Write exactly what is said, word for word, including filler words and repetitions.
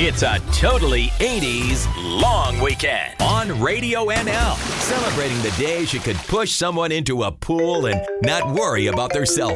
It's a totally eighties long weekend on Radio N L. Celebrating the days you could push someone into a pool and not worry about their cell